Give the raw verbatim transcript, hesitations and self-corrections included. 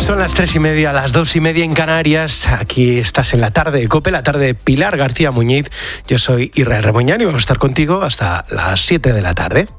Son las tres y media, las dos y media en Canarias. Aquí estás en la tarde de COPE, la tarde de Pilar García Muñiz. Yo soy Israel Reboñán y vamos a estar contigo hasta las siete de la tarde.